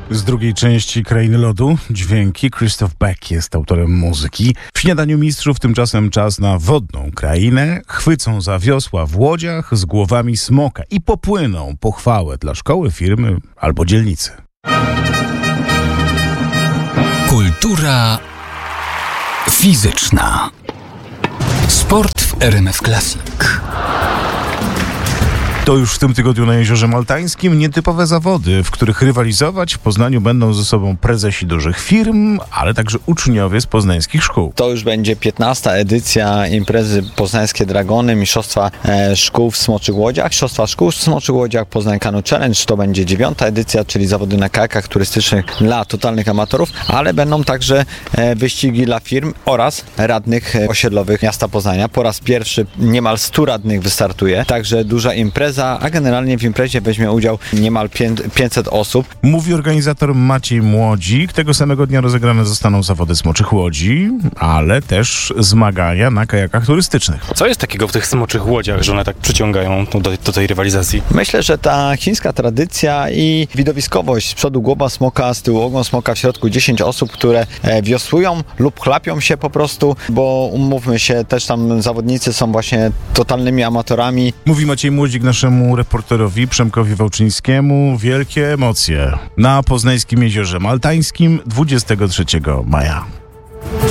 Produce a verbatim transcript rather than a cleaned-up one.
Z drugiej części Krainy Lodu dźwięki. Christoph Beck jest autorem muzyki. W Śniadaniu Mistrzów tymczasem czas na wodną krainę. Chwycą za wiosła w łodziach z głowami smoka i popłyną po chwałę dla szkoły, firmy albo dzielnicy. Kultura fizyczna. Sport w R M F Classic. To już w tym tygodniu na Jeziorze Maltańskim nietypowe zawody, w których rywalizować w Poznaniu będą ze sobą prezesi dużych firm, ale także uczniowie z poznańskich szkół. To już będzie piętnasta edycja imprezy Poznańskie Dragony, Mistrzostwa e, Szkół w Smoczych Łodziach, Mistrzostwa Szkół w Smoczych Łodziach, Poznań Canoe Challenge. To będzie dziewiąta edycja, czyli zawody na kajakach turystycznych dla totalnych amatorów, ale będą także e, wyścigi dla firm oraz radnych e, osiedlowych miasta Poznania. Po raz pierwszy niemal stu radnych wystartuje, także duża impreza, a generalnie w imprezie weźmie udział niemal pięćset osób. Mówi organizator Maciej Młodzik. Tego samego dnia rozegrane zostaną zawody Smoczych Łodzi, ale też zmagania na kajakach turystycznych. Co jest takiego w tych Smoczych Łodziach, że one tak przyciągają do, do tej rywalizacji? Myślę, że ta chińska tradycja i widowiskowość. Z przodu głowa smoka, z tyłu ogon smoka, w środku dziesięć osób, które wiosłują lub chlapią się po prostu, bo umówmy się, też tam zawodnicy są właśnie totalnymi amatorami. Mówi Maciej Młodzik naszemu reporterowi Przemkowi Wałczyńskiemu. Wielkie emocje na poznańskim Jeziorze Maltańskim dwudziestego trzeciego maja.